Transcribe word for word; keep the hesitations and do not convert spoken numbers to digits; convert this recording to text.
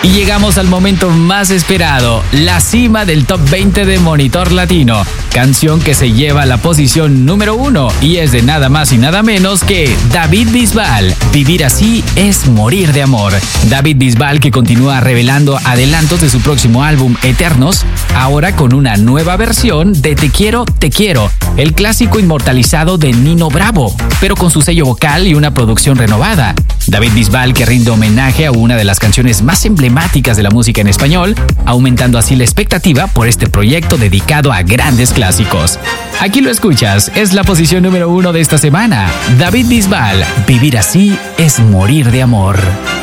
Y llegamos al momento más esperado, la cima del top veinte de Monitor Latino. Canción que se lleva a la posición número uno y es de nada más y nada menos que David Bisbal. Vivir así es morir de amor. David Bisbal, que continúa revelando adelantos de su próximo álbum Eternos, ahora con una nueva versión de Te quiero, te quiero, el clásico inmortalizado de Nino Bravo, pero con su sello vocal y una producción renovada. David Bisbal, que rinde homenaje a una de las canciones más emblemáticas de la música en español, aumentando así la expectativa por este proyecto dedicado a grandes clásicos. Aquí lo escuchas, es la posición número uno de esta semana. David Bisbal, Vivir así es morir de amor.